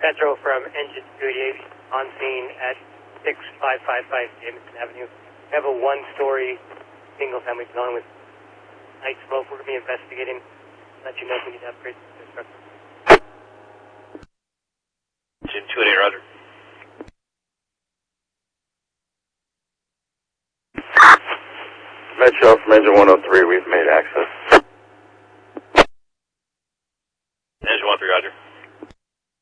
Petro from Engine 288 on scene at 6555 Jameson Avenue. We have a one-story single-family dwelling with night smoke. We're going to be investigating. Let you know if we need to upgrade the structure. Engine 288, roger. Metro from Engine 103, we've made access. Engine 103, roger.